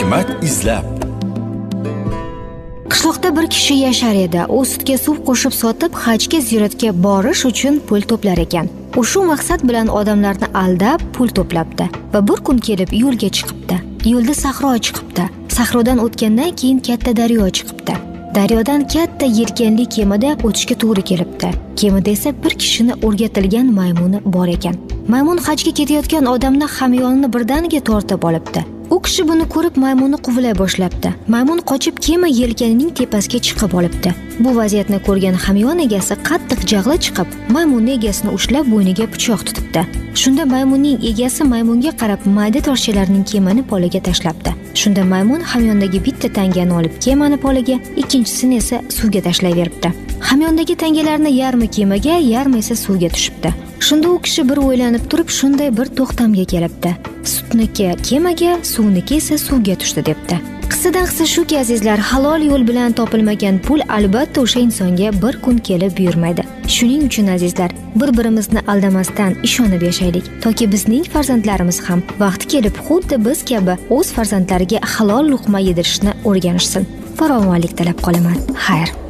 hikmat izlab. Qishloqda bir kishi yashar edi. U sutga suv qo'shib sotib, hajga ziyoratga borish uchun pul to'plar ekan. U shu maqsad bilan odamlarni aldab pul to'plabdi va bir kun kelib yo'lga chiqibdi. Yo'lda sahro chiqibdi. Sahrodan o'tgandan keyin katta daryo chiqibdi. Daryodan katta yelkanli kemada o'tishga to'g'ri kelibdi. Kemada esa bir kishini o'rgatilgan maymuni bor ekan. Maymun hajga ketayotgan odamni hamyonini birdaniga tortib olibdi. U kishi buni ko'rib maymunni quvlay boshlabdi. Maymun qochib kema yelkanining tepasiga chiqib olibdi. Bu vaziyatni ko'rgan hamyon egasi qattiq jag'li chiqib, maymunning egasini ushlab bo'yniga pichoq tutibdi. Shunda maymunning egasi maymunga qarab mayda toshchalarning kemani poliga tashlabdi. Shunda maymun hamyondagi bitta tangani olib kemani poliga, ikkinchisini esa suvga tashlayveribdi. Hamyondagi tangalarni yarmi kemaga, yarmi esa suvga tushibdi. Shunda u kishi bir o'ylanib turib, shunday bir to'xtamga kelibdi. Sutniki kemaga, suvniki esa suvga tushdi debdi. Qissadan qissa shuki azizlar, halol yo'l bilan topilmagan pul albatta o'sha insonga bir kun kelib buyurmaydi. Shuning uchun azizlar, bir-birimizni aldamasdan ishonib yashaylik, toki bizning farzandlarimiz ham vaqti kelib xuddi biz kabi o'z farzandlariga halol luqma yedirishni o'rganishsin. Farovonlik tilab qolaman. Xayr.